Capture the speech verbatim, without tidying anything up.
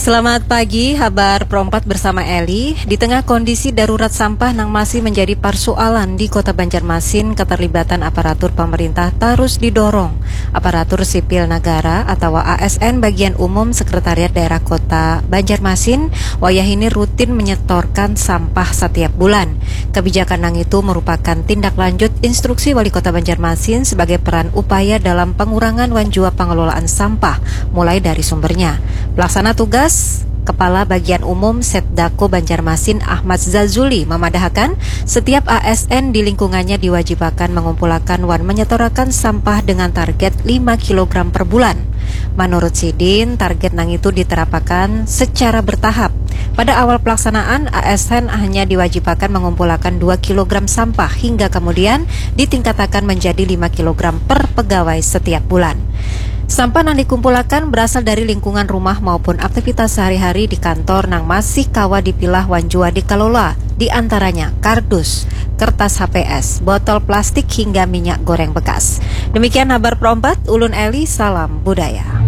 Selamat pagi, Habar Perempat bersama Eli. Di tengah kondisi darurat sampah yang masih menjadi persoalan di Kota Banjarmasin, keterlibatan aparatur pemerintah terus didorong. Aparatur Sipil Negara atau A S N Bagian Umum Sekretariat Daerah Kota Banjarmasin wayah ini rutin menyetorkan sampah setiap bulan. Kebijakan yang itu merupakan tindak lanjut instruksi Wali Kota Banjarmasin sebagai peran upaya dalam pengurangan wanjua pengelolaan sampah mulai dari sumbernya. Pelaksana tugas Kepala Bagian Umum Setdako Banjarmasin Ahmad Zazuli memadahkan setiap A S N di lingkungannya diwajibkan mengumpulkan wan menyetorakan sampah dengan target lima kilogram per bulan. Menurut Sidin, target nang itu diterapkan secara bertahap. Pada awal pelaksanaan, A S N hanya diwajibkan mengumpulkan dua kilogram sampah hingga kemudian ditingkatkan menjadi lima kilogram per pegawai setiap bulan. Sampah yang dikumpulkan berasal dari lingkungan rumah maupun aktivitas sehari-hari di kantor nang masih kawa dipilah wanjua dikelola, di antaranya kardus, kertas H P S, botol plastik hingga minyak goreng bekas. Demikian Habar Perempat, Ulun Eli, salam budaya.